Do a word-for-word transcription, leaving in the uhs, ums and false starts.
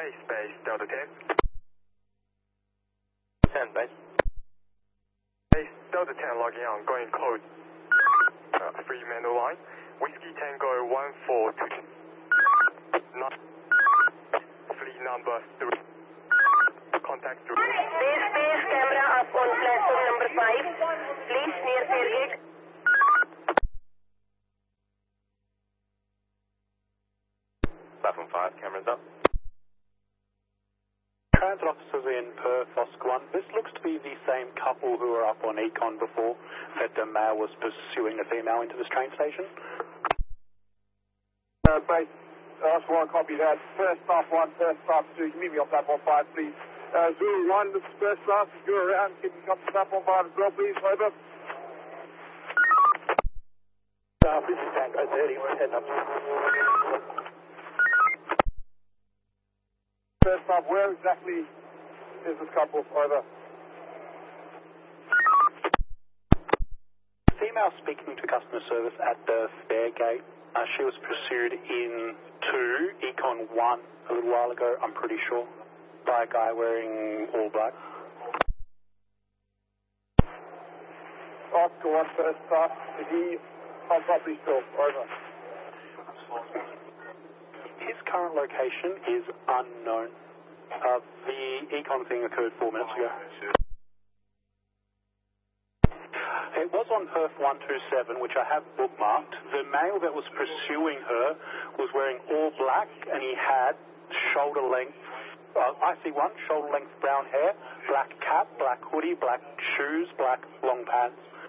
Base, base, Delta ten. ten, base. Base, Delta ten logging on, going code. Uh, free manual line. Whiskey Tango one four two. Not. Fleet number three. Contact three. Base, base, camera up on platform number five. Please near tailgate. Platform five, cameras up. Transit officers in Perth, Oscar one. This looks to be the same couple who were up on Econ before that the male was pursuing the female into this train station. Uh, base, Oscar one, copy that. First stop one, first stop two. Can you meet me on platform five, please? Uh, Zulu one, this is first class. Go around. Can you come to platform five as well, please? Over. Uh, this is Tango thirty, heading up. First stop, where exactly is this couple? Over. Female speaking to customer service at the spare gate. Uh, she was pursued in two, Econ one, a little while ago, I'm pretty sure, by a guy wearing all black. Oscar one, first stop. Is he on property still? Over. His current location is unknown. Uh, the Econ thing occurred four minutes ago. It was on Perth one two seven, which I have bookmarked. The male that was pursuing her was wearing all black, and he had shoulder length, uh, I C one, shoulder length brown hair, black cap, black hoodie, black shoes, black long pants.